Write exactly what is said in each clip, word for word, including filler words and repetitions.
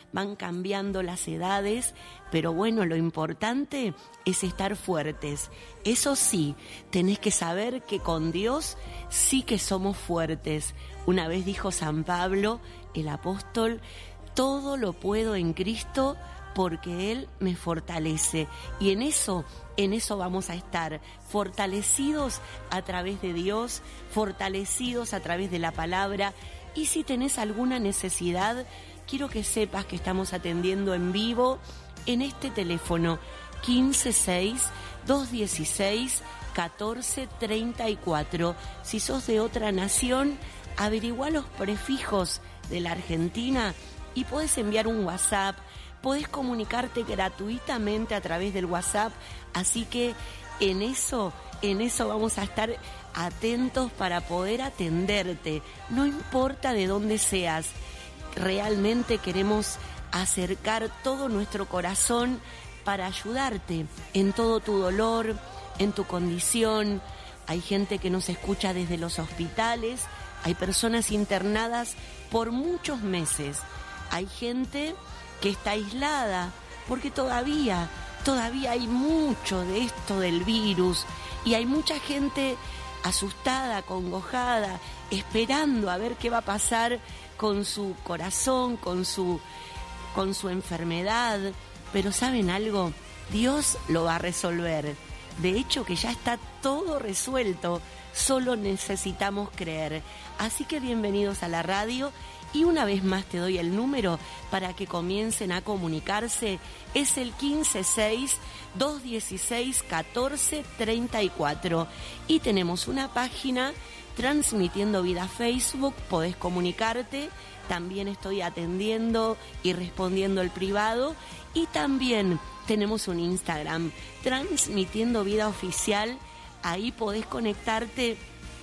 van cambiando las edades, pero bueno, lo importante es estar fuertes. Eso sí, tenés que saber que con Dios sí que somos fuertes. Una vez dijo San Pablo, el apóstol, todo lo puedo en Cristo porque Él me fortalece. Y en eso, en eso vamos a estar, fortalecidos a través de Dios, fortalecidos a través de la palabra. Y si tenés alguna necesidad, quiero que sepas que estamos atendiendo en vivo en este teléfono quince seis, dos dieciséis, catorce treinta y cuatro. Si sos de otra nación, averigua los prefijos de la Argentina y podés enviar un WhatsApp, podés comunicarte gratuitamente a través del WhatsApp, así que en eso, en eso vamos a estar atentos para poder atenderte, no importa de dónde seas. Realmente queremos acercar todo nuestro corazón para ayudarte en todo tu dolor, en tu condición. Hay gente que nos escucha desde los hospitales, hay personas internadas por muchos meses, hay gente que está aislada porque todavía, todavía hay mucho de esto del virus y hay mucha gente asustada, acongojada, esperando a ver qué va a pasar con su corazón, con su, con su enfermedad. Pero ¿saben algo? Dios lo va a resolver. De hecho, que ya está todo resuelto, solo necesitamos creer. Así que bienvenidos a la radio y una vez más te doy el número para que comiencen a comunicarse. Es el quince seis, dos dieciséis, catorce treinta y cuatro. Y tenemos una página Transmitiendo Vida Facebook, podés comunicarte. También estoy atendiendo y respondiendo el privado. Y también tenemos un Instagram, Transmitiendo Vida Oficial. Ahí podés conectarte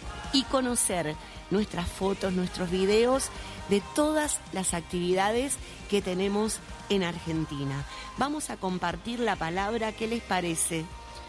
y conocer nuestras fotos, nuestros videos de todas las actividades que tenemos en Argentina. Vamos a compartir la palabra, ¿qué les parece?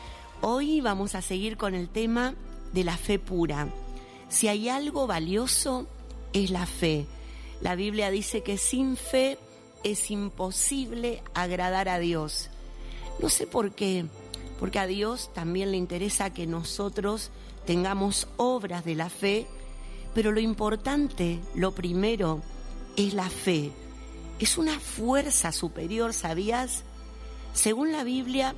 Hoy vamos a seguir con el tema de la fe pura. Si hay algo valioso, es la fe. La Biblia dice que sin fe es imposible agradar a Dios. No sé por qué, porque a Dios también le interesa que nosotros tengamos obras de la fe, pero lo importante, lo primero, es la fe. Es una fuerza superior, ¿sabías? Según la Biblia,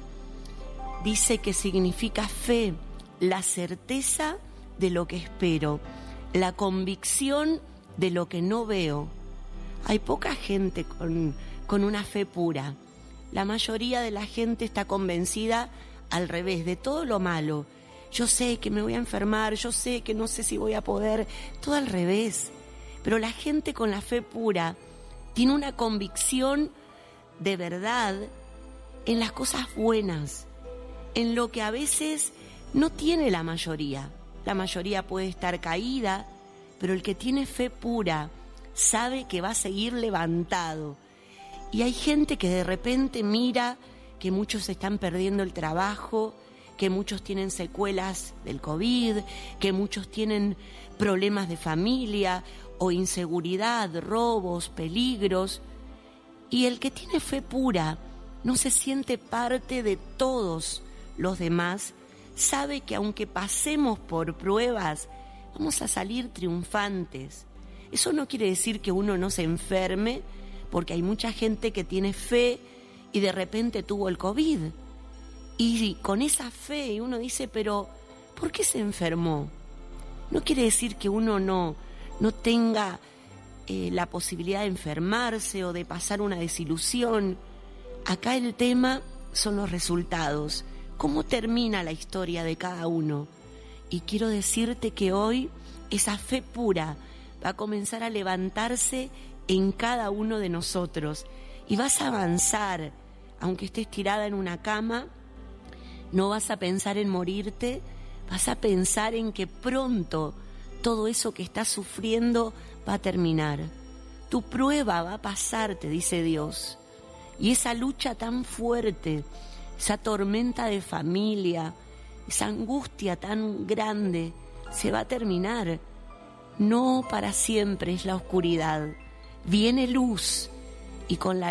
dice que significa fe, la certeza de lo que espero, la convicción de lo que no veo. Hay poca gente con, con una fe pura. La mayoría de la gente está convencida al revés, de todo lo malo. Yo sé que me voy a enfermar, yo sé que no sé si voy a poder, todo al revés. Pero la gente con la fe pura tiene una convicción de verdad en las cosas buenas, en lo que a veces no tiene la mayoría. La mayoría puede estar caída, pero el que tiene fe pura sabe que va a seguir levantado. Y hay gente que de repente mira que muchos están perdiendo el trabajo, que muchos tienen secuelas del COVID, que muchos tienen problemas de familia o inseguridad, robos, peligros. Y el que tiene fe pura no se siente parte de todos los demás, sabe que aunque pasemos por pruebas, vamos a salir triunfantes. Eso no quiere decir que uno no se enferme, porque hay mucha gente que tiene fe y de repente tuvo el COVID. Y con esa fe uno dice, pero ¿por qué se enfermó? No quiere decir que uno no, no tenga eh, la posibilidad de enfermarse o de pasar una desilusión. Acá el tema son los resultados. ¿Cómo termina la historia de cada uno? Y quiero decirte que hoy esa fe pura va a comenzar a levantarse en cada uno de nosotros. Y vas a avanzar, aunque estés tirada en una cama. No vas a pensar en morirte, vas a pensar en que pronto todo eso que estás sufriendo va a terminar. Tu prueba va a pasar, te dice Dios. Y esa lucha tan fuerte, esa tormenta de familia, esa angustia tan grande, se va a terminar. No para siempre es la oscuridad. Viene luz y con la